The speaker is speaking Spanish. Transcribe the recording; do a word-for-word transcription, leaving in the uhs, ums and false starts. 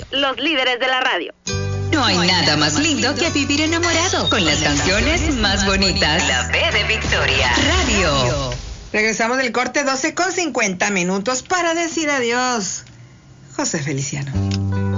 los líderes de la radio. No hay nada más lindo que vivir enamorado con las canciones más bonitas. La B de Victoria Radio. Regresamos del corte, doce con cincuenta minutos para decir adiós. José Feliciano.